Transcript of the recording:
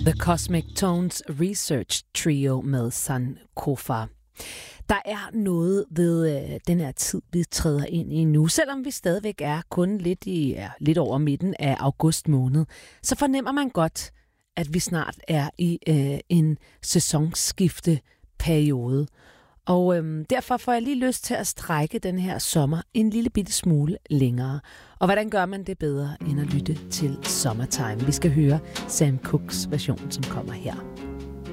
The Cosmic Tones Research Trio med Sankofa. Der er noget ved den her tid, vi træder ind i nu. Selvom vi stadigvæk er kun lidt over midten af august måned, så fornemmer man godt, at vi snart er i en sæsonskifteperiode. Og derfor får jeg lige lyst til at strække den her sommer en lille bitte smule længere. Og hvordan gør man det bedre end at lytte til Summertime? Vi skal høre Sam Cooks version, som kommer her.